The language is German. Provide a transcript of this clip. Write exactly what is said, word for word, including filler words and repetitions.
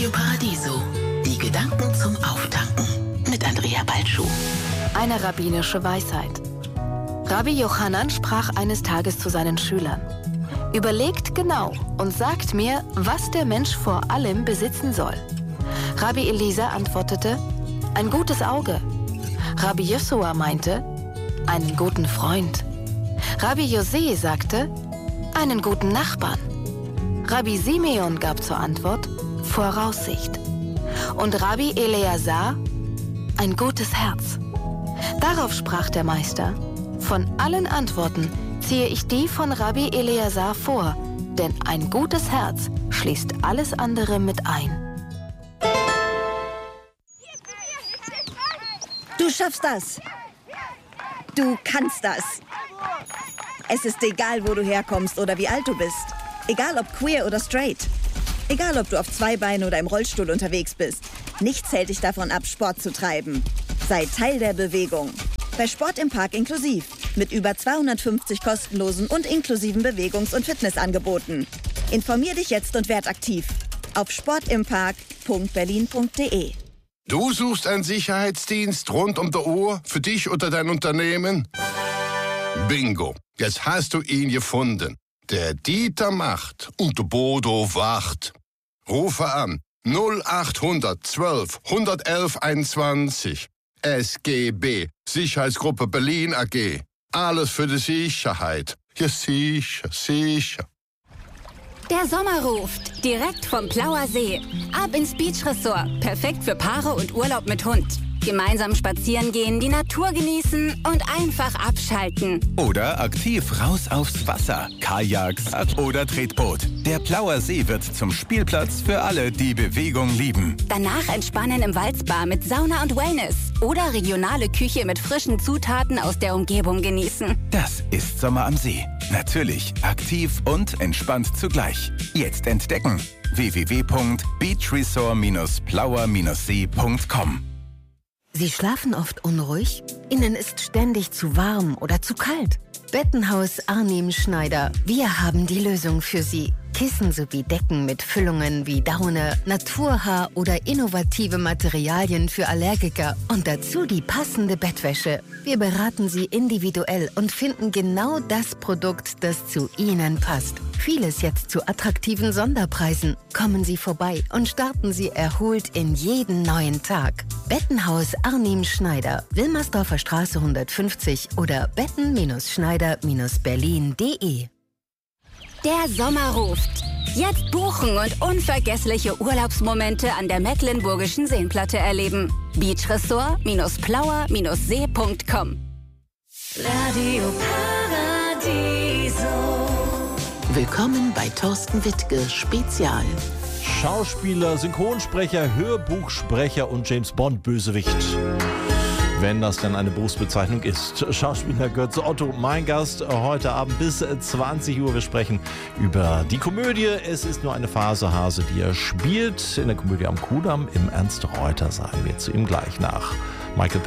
Radio Paradiso. Die Gedanken zum Auftanken mit Andrea Balschuh. Eine rabbinische Weisheit. Rabbi Jochanan sprach eines Tages zu seinen Schülern: Überlegt genau und sagt mir, was der Mensch vor allem besitzen soll. Rabbi Eliezer antwortete: Ein gutes Auge. Rabbi Jesua meinte: Einen guten Freund. Rabbi José sagte: Einen guten Nachbarn. Rabbi Simeon gab zur Antwort: Voraussicht. Und Rabbi Eleazar: Ein gutes Herz. Darauf sprach der Meister: Von allen Antworten ziehe ich die von Rabbi Eleazar vor, denn ein gutes Herz schließt alles andere mit ein. Du schaffst das. Du kannst das. Es ist egal, wo du herkommst oder wie alt du bist. Egal, ob queer oder straight. Egal, ob du auf zwei Beinen oder im Rollstuhl unterwegs bist. Nichts hält dich davon ab, Sport zu treiben. Sei Teil der Bewegung. Bei Sport im Park inklusiv. Mit über zweihundertfünfzig kostenlosen und inklusiven Bewegungs- und Fitnessangeboten. Informier dich jetzt und werd aktiv. Auf sportimpark punkt berlin punkt de. Du suchst einen Sicherheitsdienst rund um die Uhr für dich oder dein Unternehmen? Bingo, jetzt hast du ihn gefunden. Der Dieter macht und der Bodo wacht. Rufe an null achthundert zwölf hundertelf einundzwanzig. S G B, Sicherheitsgruppe Berlin A G. Alles für die Sicherheit. Ja, sicher, sicher. Der Sommer ruft, direkt vom Plauer See. Ab ins Beach Resort, perfekt für Paare und Urlaub mit Hund. Gemeinsam spazieren gehen, die Natur genießen und einfach abschalten. Oder aktiv raus aufs Wasser, Kajaks oder Tretboot. Der Plauer See wird zum Spielplatz für alle, die Bewegung lieben. Danach entspannen im Walzbar mit Sauna und Wellness. Oder regionale Küche mit frischen Zutaten aus der Umgebung genießen. Das ist Sommer am See. Natürlich aktiv und entspannt zugleich. Jetzt entdecken. w w w punkt beachresort Bindestrich plauer Bindestrich see punkt com. Sie schlafen oft unruhig? Ihnen ist ständig zu warm oder zu kalt? Bettenhaus Arnim Schneider. Wir haben die Lösung für Sie. Kissen sowie Decken mit Füllungen wie Daune, Naturhaar oder innovative Materialien für Allergiker und dazu die passende Bettwäsche. Wir beraten Sie individuell und finden genau das Produkt, das zu Ihnen passt. Vieles jetzt zu attraktiven Sonderpreisen. Kommen Sie vorbei und starten Sie erholt in jeden neuen Tag. Bettenhaus Arnim Schneider, Wilmersdorfer Straße hundertfünfzig oder betten Schneider Berlin punkt de. Der Sommer ruft. Jetzt buchen und unvergessliche Urlaubsmomente an der Mecklenburgischen Seenplatte erleben. beachresort Bindestrich plauer Bindestrich see punkt com. Radio Paradiso. Willkommen bei Thorsten Wittke Spezial. Schauspieler, Synchronsprecher, Hörbuchsprecher und James Bond Bösewicht. Wenn das denn eine Berufsbezeichnung ist. Schauspieler Götz Otto, mein Gast heute Abend bis zwanzig Uhr. Wir sprechen über die Komödie Es ist nur eine Phase, Hase, die er spielt. In der Komödie am Kudamm im Ernst-Reuter-Saal. Wir zu ihm gleich nach Michael